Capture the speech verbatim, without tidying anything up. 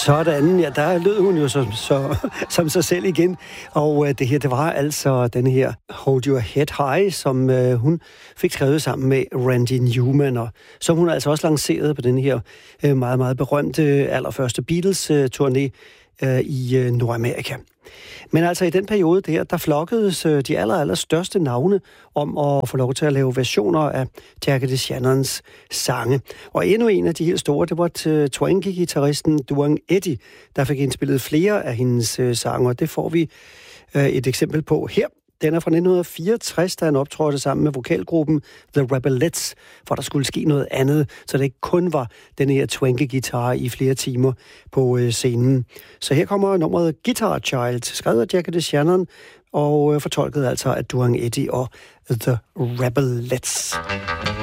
Sådan, ja, der lød hun jo som, så, som sig selv igen. Og øh, det her, det var altså den her Hold Your Head High, som øh, hun fik skrevet sammen med Randy Newman, og som hun altså også lancerede på den her øh, meget, meget berømte allerførste Beatles-turné øh, i øh, Nordamerika. Men altså i den periode der, der flokkedes øh, de aller, aller største navne om at få lov til at lave versioner af Jackie DeShannons sange. Og endnu en af de helt store, det var Twangly-gitarristen Duane Eddy, der fik indspillet flere af hendes øh, sange, og det får vi øh, et eksempel på her. Den er fra nitten fireogtres, da han optrådte sammen med vokalgruppen The Rebelettes, for der skulle ske noget andet, så det ikke kun var den her Twangly-guitar i flere timer på øh, scenen. Så her kommer nummeret Guitar Child, skrevet af Jackie DeShannon, og øh, fortolket altså af Duane Eddy og The Rebelettes.